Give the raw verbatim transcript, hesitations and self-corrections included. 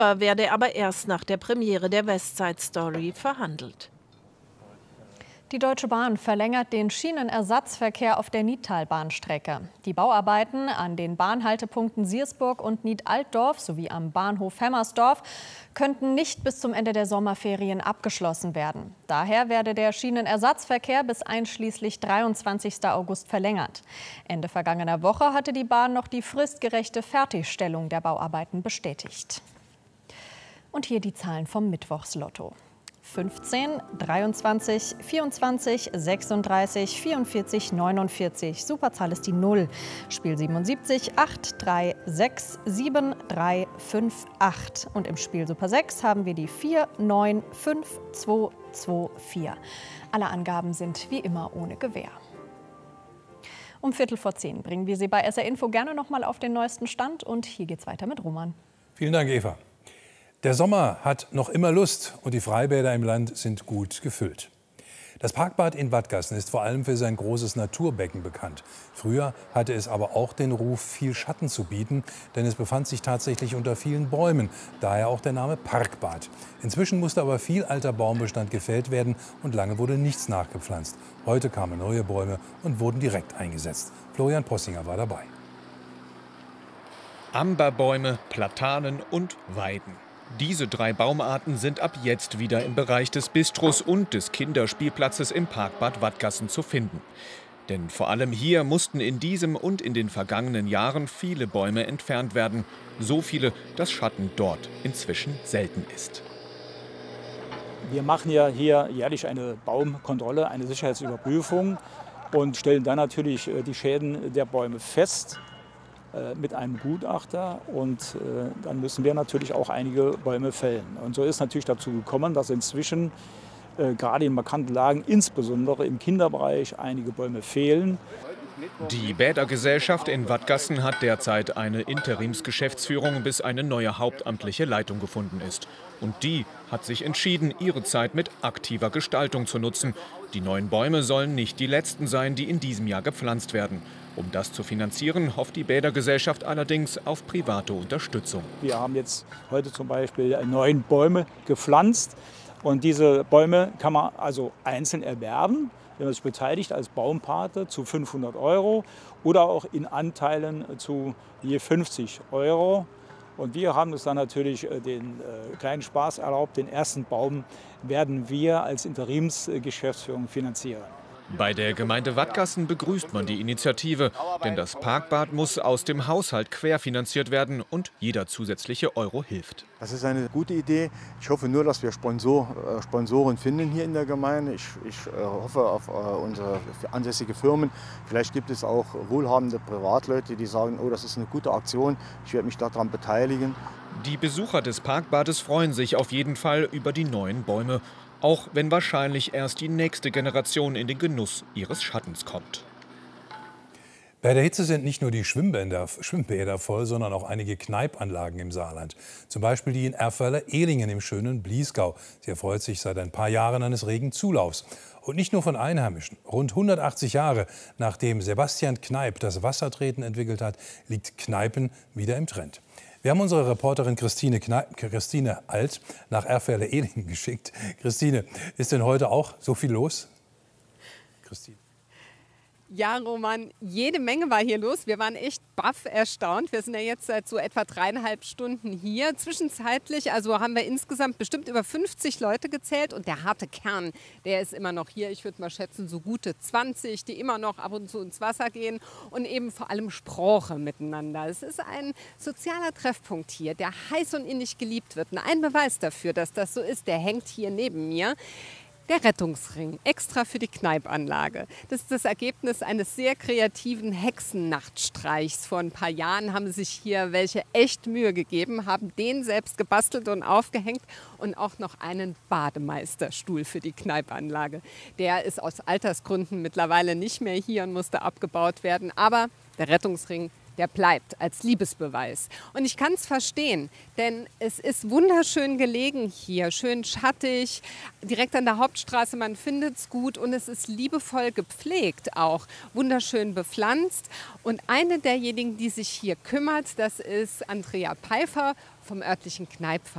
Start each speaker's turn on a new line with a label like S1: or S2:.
S1: werde aber erst nach der Premiere der West Side Story verhandelt.
S2: Die Deutsche Bahn verlängert den Schienenersatzverkehr auf der Nidtalbahnstrecke. Die Bauarbeiten an den Bahnhaltepunkten Siersburg und Nied-Altdorf sowie am Bahnhof Hemmersdorf könnten nicht bis zum Ende der Sommerferien abgeschlossen werden. Daher werde der Schienenersatzverkehr bis einschließlich dreiundzwanzigsten August verlängert. Ende vergangener Woche hatte die Bahn noch die fristgerechte Fertigstellung der Bauarbeiten bestätigt. Und hier die Zahlen vom Mittwochslotto. fünfzehn, dreiundzwanzig, vierundzwanzig, sechsunddreißig, vierundvierzig, neunundvierzig. Superzahl ist die null. Spiel siebenundsiebzig, acht, drei, sechs, sieben, drei, fünf, acht. Und im Spiel Super sechs haben wir die vier, neun, fünf, zwei, zwei, vier. Alle Angaben sind wie immer ohne Gewähr. Um Viertel vor zehn bringen wir Sie bei S R Info gerne noch mal auf den neuesten Stand. Und hier geht's weiter mit Roman.
S3: Vielen Dank, Eva. Der Sommer hat noch immer Lust und die Freibäder im Land sind gut gefüllt. Das Parkbad in Wadgassen ist vor allem für sein großes Naturbecken bekannt. Früher hatte es aber auch den Ruf, viel Schatten zu bieten, denn es befand sich tatsächlich unter vielen Bäumen, daher auch der Name Parkbad. Inzwischen musste aber viel alter Baumbestand gefällt werden und lange wurde nichts nachgepflanzt. Heute kamen neue Bäume und wurden direkt eingesetzt. Florian Possinger war dabei.
S4: Amberbäume, Platanen und Weiden. Diese drei Baumarten sind ab jetzt wieder im Bereich des Bistros und des Kinderspielplatzes im Parkbad Wadgassen zu finden. Denn vor allem hier mussten in diesem und in den vergangenen Jahren viele Bäume entfernt werden. So viele, dass Schatten dort inzwischen selten ist.
S5: Wir machen ja hier jährlich eine Baumkontrolle, eine Sicherheitsüberprüfung und stellen dann natürlich die Schäden der Bäume fest mit einem Gutachter, und äh, dann müssen wir natürlich auch einige Bäume fällen. Und so ist natürlich dazu gekommen, dass inzwischen äh, gerade in markanten Lagen, insbesondere im Kinderbereich, einige Bäume fehlen.
S4: Die Bädergesellschaft in Wadgassen hat derzeit eine Interimsgeschäftsführung, bis eine neue hauptamtliche Leitung gefunden ist. Und die hat sich entschieden, ihre Zeit mit aktiver Gestaltung zu nutzen. Die neuen Bäume sollen nicht die letzten sein, die in diesem Jahr gepflanzt werden. Um das zu finanzieren, hofft die Bädergesellschaft allerdings auf private Unterstützung.
S5: Wir haben jetzt heute zum Beispiel neun Bäume gepflanzt. Und diese Bäume kann man also einzeln erwerben, wenn man sich beteiligt als Baumpate, zu fünfhundert Euro oder auch in Anteilen zu je fünfzig Euro. Und wir haben uns dann natürlich den äh, kleinen Spaß erlaubt, den ersten Baum werden wir als Interimsgeschäftsführung finanzieren.
S4: Bei der Gemeinde Wadgassen begrüßt man die Initiative, denn das Parkbad muss aus dem Haushalt querfinanziert werden und jeder zusätzliche Euro hilft.
S6: Das ist eine gute Idee. Ich hoffe nur, dass wir Sponsor, äh, Sponsoren finden hier in der Gemeinde. Ich, ich äh, hoffe auf äh, unsere ansässige Firmen. Vielleicht gibt es auch wohlhabende Privatleute, die sagen, oh, das ist eine gute Aktion, ich werde mich daran beteiligen.
S4: Die Besucher des Parkbades freuen sich auf jeden Fall über die neuen Bäume. Auch wenn wahrscheinlich erst die nächste Generation in den Genuss ihres Schattens kommt.
S3: Bei der Hitze sind nicht nur die Schwimmbäder, Schwimmbäder voll, sondern auch einige Kneipanlagen im Saarland. Zum Beispiel die in Erferle-Ehlingen im schönen Bliesgau. Sie erfreut sich seit ein paar Jahren eines regen Zulaufs. Und nicht nur von Einheimischen. Rund hundertachtzig Jahre nachdem Sebastian Kneipp das Wassertreten entwickelt hat, liegt Kneipen wieder im Trend. Wir haben unsere Reporterin Christine, Kneip, Christine Alt nach Erferle-Ehlingen geschickt. Christine, ist denn heute auch so viel los? Christine.
S7: Ja, Roman, jede Menge war hier los. Wir waren echt baff erstaunt. Wir sind ja jetzt seit so etwa dreieinhalb Stunden hier. Zwischenzeitlich, also haben wir insgesamt bestimmt über fünfzig Leute gezählt. Und der harte Kern, der ist immer noch hier. Ich würde mal schätzen, so gute zwanzig, die immer noch ab und zu ins Wasser gehen und eben vor allem Sprache miteinander. Es ist ein sozialer Treffpunkt hier, der heiß und innig geliebt wird. Und ein Beweis dafür, dass das so ist, der hängt hier neben mir. Der Rettungsring, extra für die Kneipanlage. Das ist das Ergebnis eines sehr kreativen Hexennachtstreichs. Vor ein paar Jahren haben sich hier welche echt Mühe gegeben, haben den selbst gebastelt und aufgehängt und auch noch einen Bademeisterstuhl für die Kneipanlage. Der ist aus Altersgründen mittlerweile nicht mehr hier und musste abgebaut werden, aber der Rettungsring, der bleibt als Liebesbeweis. Und ich kann es verstehen, denn es ist wunderschön gelegen hier, schön schattig, direkt an der Hauptstraße, man findet es gut und es ist liebevoll gepflegt auch, wunderschön bepflanzt. Und eine derjenigen, die sich hier kümmert, das ist Andrea Pfeiffer vom örtlichen Kneippverein.